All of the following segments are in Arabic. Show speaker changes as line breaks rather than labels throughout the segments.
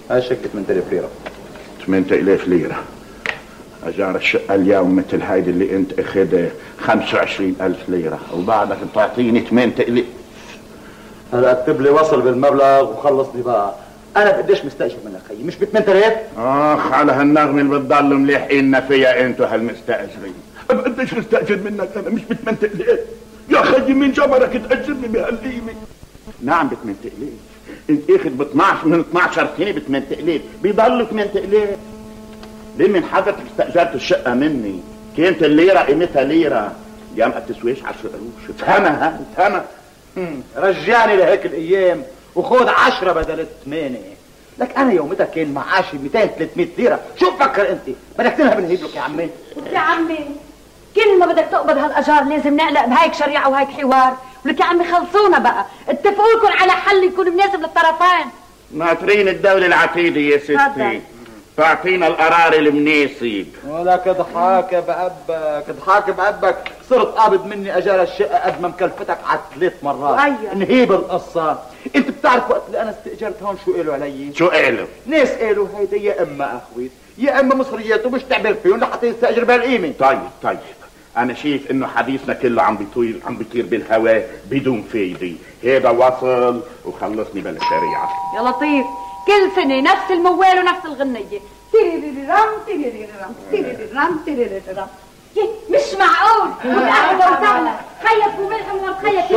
هاي شقة 8000 ليرة.
8000 ليرة. اجار الشقة اليوم مثل هيدي اللي انت اخذها 25000 ليرة، وبعدك بتعطيني 8000.
هلا اكتب لي وصل بالمبلغ وخلصني بقى. انا بقديش مستأجر منك خيي؟ مش ب 8000؟
اخ على هالنغمة اللي بتضلوا ملحقيننا فيها انتوا هالمستأجرين. بقديش مستأجر منك انا؟ مش ب 8000 يا خيي. مين جبرك تأجرني بهالقيمة؟ نعم ب 8000. انت اخذ ب 12 من 12 سنة ب 8000، بيضلوا 8000. ليه من حضرتك استأجرت الشقة مني؟ كانت الليرة قيمتها ليرة، يا ما بتسويش 10 قروش. افهمها افهمها.
رجعني لهيك الايام وخذ 10 بدل 8. لك انا يومتها كان معاشي 200 300 ليرة. شو بفكر انت؟ بدك تنهب نهيب لك يا عمي.
يا عمي كل ما بدك تقبض هالاجار لازم نعلق بهيك شريعه وهيك حوار. ولك يا عمي خلصونا بقى، اتفقوا لكم على حل يكون مناسب للطرفين.
ناطرين الدولة العتيدة يا ستي تعطينا القرار المناسب.
ولا كضحاك بأبك، كضحاك بأبك. صرت قابض مني اجار الشقة قد ما مكلفتك على 3 مرات.
أيوة.
نهيب القصة. انت بتعرف وقت اللي انا استأجرت هون شو قالوا علي؟
شو قالوا؟
ناس قالوا هيدا يا اما اخويت يا اما مصريات ومش تعبر فيهم لحتى يستأجر بهالقيمة.
طيب انا شايف انه حديثنا كله عم بيطير بالهواء بدون فايدة. هذا وصل وخلصني بالشريعة.
يا لطيف كل سنة نفس الموال ونفس الغنية. تيريريرام تيريريرام تيريريرام تيريريرام. مش معقول. وتأهلا وسهلا. خيط وملح ومخيط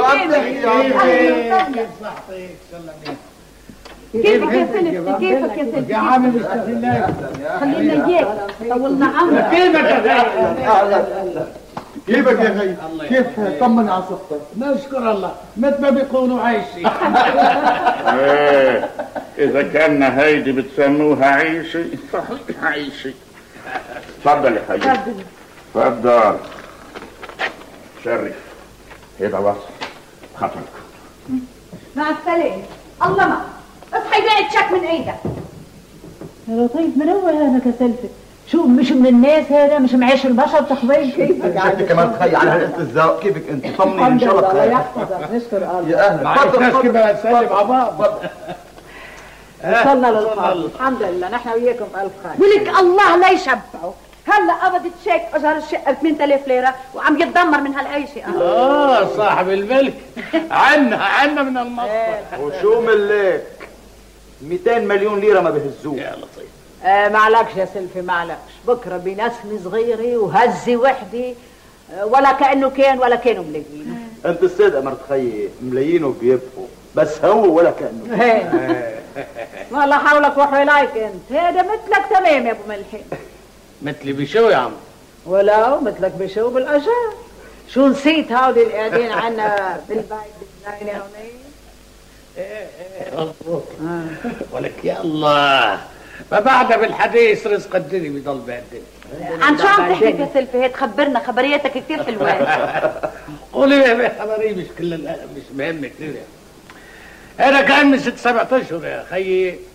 كيفك يا سلف؟ كيفك يا سلف؟
يا عم مستغلك.
خلينا اياك طولنا عمرك.
كيفك يا غالي؟
كيفك يا غي؟ كيف طمن على صحتك؟
نشكر الله مثل ما بيكونوا عايشين.
ايه اذا كان هيدي بتسموها عيشي صحيح عيشي. تفضل يا خيي. تفضل. شرف. هذا وصل خطرك.
مع السلامة. الله معك. اصحى يبيع تشك من ايدك.
يا لطيف من هو هذا كسلفة؟ شو مش من الناس هذا؟ مش معيش البشر تخوين؟
كيفك انت كمان تخيل على هالاستهزاء؟ كيفك انت؟ طمني ان شاء الله
الله
بخير.
يحفظك. نشكر الله.
يا اهلا.
معلش ناس كده نسلم على بعض.
وصلنا للخير الحمد لله. نحن وياكم بألف خير.
ولك الله لا يشبعه. هلا قبضت شيك اجار الشقه ب 8000 ليره وعم يتدمر من هالعيشه.
صاحب الملك عنا من المصدر.
وشو ملك؟ 200 مليون ليرة ما بهزوه.
يا لطيف.
معلكش يا سلفي معلكش. بكره بنسمة صغيرة وهزة وحدة ولا كأنه كان ولا كانوا ملايين.
انت الصدق مرت خيي ملايين وبيبقوا بس هو ولا كأنه.
والله حولك وحواليك انت. هذا مثلك تمام يا ابو ملحي.
مثلي بشو يا عم؟
ولو مثلك بشو بالاجار. شو نسيت هودي اللي قاعدين عنا بالبيت بالزينه هونين؟
مظبوط. ولك يا الله ما بعدها بالحديث رزق الدنيا بيضل بهالدنيا.
عن شو عم تحكي يا سلفي؟ هيك خبرنا خبرياتك كثير حلوة.
قولي يا خبري مش كل مش مهم كثير. انا كان من 6 7 اشهر يا خيي